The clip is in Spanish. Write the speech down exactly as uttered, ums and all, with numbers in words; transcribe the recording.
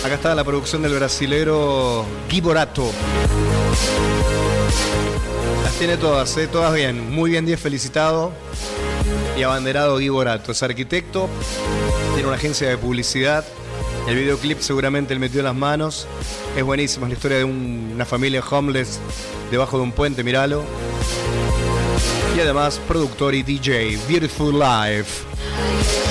Acá está la producción del brasilero Gui Borato. Las tiene todas, ¿eh? Todas bien. Muy bien, diez felicitado. Y abanderado Gui Borato. Es arquitecto, tiene una agencia de publicidad. El videoclip seguramente él metió en las manos. Es buenísimo, es la historia de un, una familia homeless debajo de un puente, míralo. Y además productor y D J, Beautiful Life.